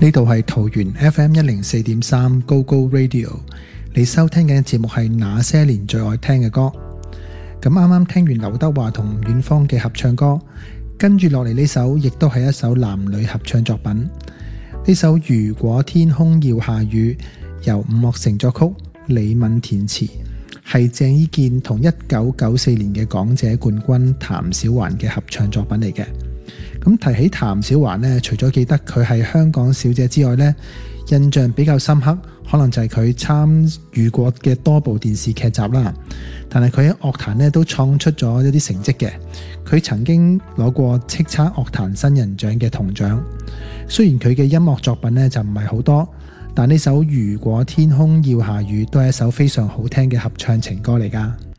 呢度係桃園 FM 104.3 Go Go Radio， 你收聽嘅節目係那些年最愛聽嘅歌。咁啱啱聽完劉德華同吳遠芳嘅合唱歌，跟住落嚟呢首亦都係一首男女合唱作品。呢首如果天空要下雨，由伍樂城作曲，李敏填詞，係鄭伊健同1994年嘅港姐冠軍譚小環嘅合唱作品嚟嘅。咁提起譚小環呢，除咗記得佢係香港小姐之外呢，印象比較深刻可能就係佢參與過嘅多部電視劇集啦。但係佢喺樂壇呢都創出咗一啲成績嘅。佢曾經攞過叱咤樂壇新人獎嘅銅獎。雖然佢嘅音樂作品呢就唔係好多，但呢首如果天空要下雨都係一首非常好聽嘅合唱情歌嚟㗎。